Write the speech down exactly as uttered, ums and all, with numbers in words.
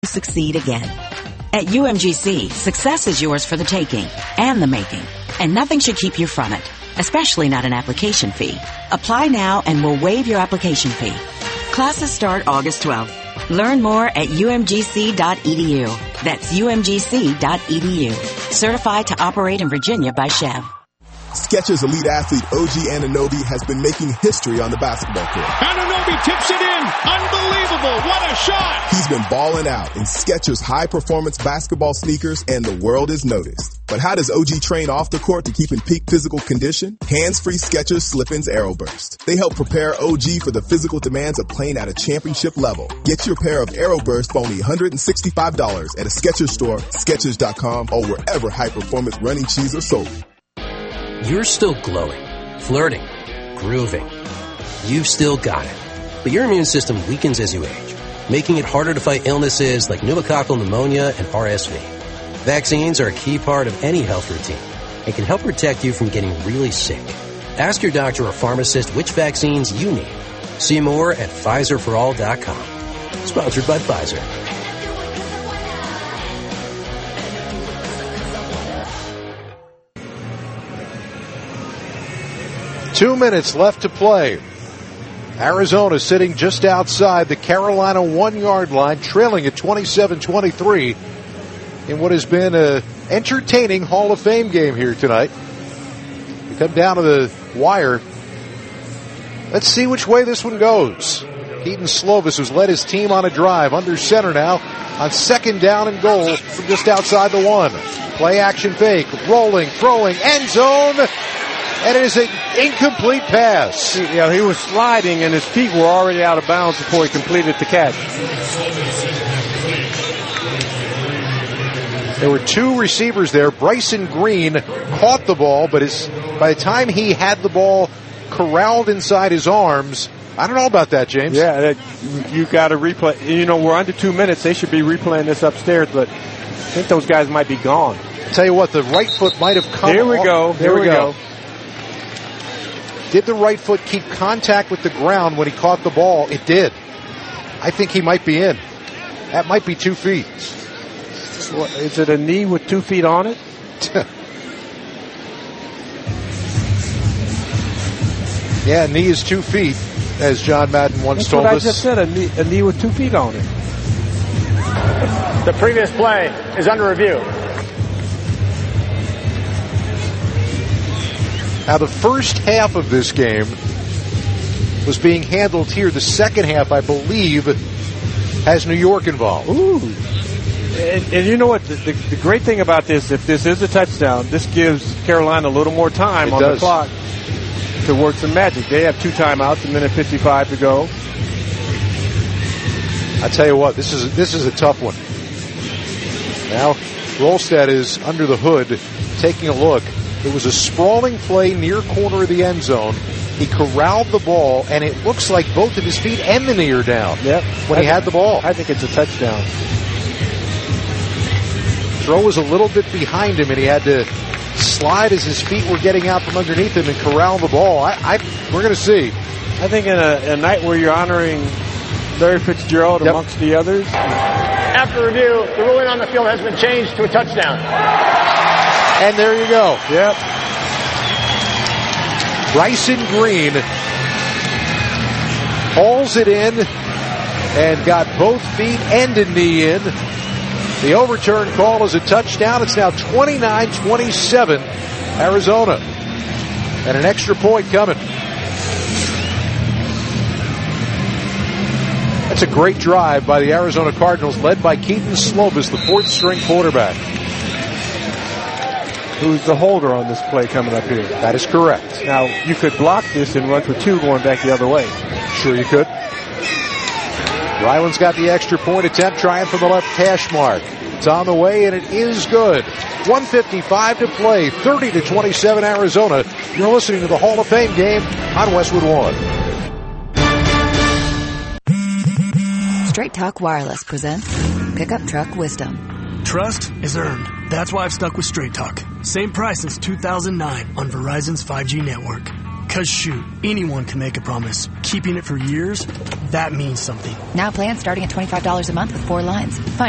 succeed again. At U M G C, success is yours for the taking and the making, and nothing should keep you from it, especially not an application fee. Apply now and we'll waive your application fee. Classes start August twelfth. Learn more at U M G C dot E D U. That's U M G C dot E D U. Certified to operate in Virginia by Chev. Skechers elite athlete O G Anunoby has been making history on the basketball court. Anunoby tips it in. Unbelievable. What a shot. He's been balling out in Skechers high-performance basketball sneakers, and the world has noticed. But how does O G train off the court to keep in peak physical condition? Hands-free Skechers Slip-ins AeroBurst. They help prepare O G for the physical demands of playing at a championship level. Get your pair of AeroBurst for only one hundred sixty-five dollars at a Skechers store, Skechers dot com, or wherever high-performance running shoes are sold. You're still glowing, flirting, grooving. You've still got it. But your immune system weakens as you age, making it harder to fight illnesses like pneumococcal pneumonia and R S V. Vaccines are a key part of any health routine and can help protect you from getting really sick. Ask your doctor or pharmacist which vaccines you need. See more at Pfizer for all dot com. Sponsored by Pfizer. Two minutes left to play. Arizona sitting just outside the Carolina one-yard line, trailing at twenty-seven twenty-three in what has been an entertaining Hall of Fame game here tonight. We come down to the wire. Let's see which way this one goes. Keaton Slovis has led his team on a drive under center now on second down and goal from just outside the one. Play action fake, rolling, throwing, end zone. And it is an incomplete pass. He, you know, he was sliding and his feet were already out of bounds before he completed the catch. There were two receivers there. Bryson Green caught the ball, but his, by the time he had the ball corralled inside his arms, I don't know about that, James. Yeah, that, you got to replay. You know, we're under two minutes. They should be replaying this upstairs, but I think those guys might be gone. I'll tell you what, the right foot might have come. There we off. go. There, there we go. go. Did the right foot keep contact with the ground when he caught the ball? It did. I think he might be in. That might be two feet. What, is it a knee with two feet on it? Yeah, knee is two feet, as John Madden once That's told what us. I just said, a knee, a knee with two feet on it. The previous play is under review. Now, the first half of this game was being handled here. The second half, I believe, has New York involved. Ooh. And, and you know what? The, the, the great thing about this, if this is a touchdown, this gives Carolina a little more time it on does. the clock to work some magic. They have two timeouts, a minute fifty-five to go. I tell you what, this is this is a tough one. Now, Rolstad is under the hood, taking a look. It was a sprawling play near corner of the end zone. He corralled the ball, and it looks like both of his feet and the knee are down. Yep. When I he had the ball. I think it's a touchdown. Throw was a little bit behind him, and he had to slide as his feet were getting out from underneath him and corral the ball. I, I we're going to see. I think in a, a night where you're honoring Larry Fitzgerald yep. amongst the others. After review, the ruling on the field has been changed to a touchdown. And there you go. Yep. Bryson Green hauls it in and got both feet and a knee in. The overturn call is a touchdown. It's now twenty-nine twenty-seven, Arizona. And an extra point coming. That's a great drive by the Arizona Cardinals, led by Keaton Slovis, the fourth-string quarterback. Who's the holder on this play coming up here? That is correct. Now, you could block this and run for two going back the other way. Sure you could. Ryland's got the extra point attempt, trying for the left hash mark. It's on the way, and it is good. one fifty-five to play, thirty to twenty-seven Arizona. You're listening to the Hall of Fame game on Westwood One. Straight Talk Wireless presents Pickup Truck Wisdom. Trust is earned. That's why I've stuck with Straight Talk. Same price since two thousand nine on Verizon's five G network. Cause shoot, anyone can make a promise. Keeping it for years, that means something. Now plans starting at twenty-five dollars a month with four lines. Find